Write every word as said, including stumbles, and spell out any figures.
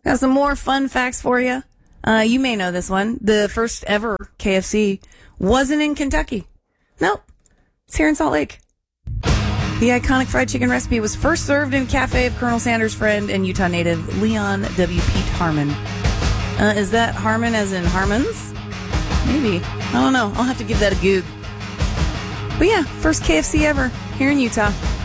Got some more fun facts for you. Uh, you may know this one. The first ever K F C wasn't in Kentucky. Nope. It's here in Salt Lake. The iconic fried chicken recipe was first served in a cafe of Colonel Sanders' friend and Utah native Leon W. Pete Harmon. Uh, is that Harmon as in Harmons? Maybe. I don't know. I'll have to give that a goog. But yeah, first K F C ever here in Utah.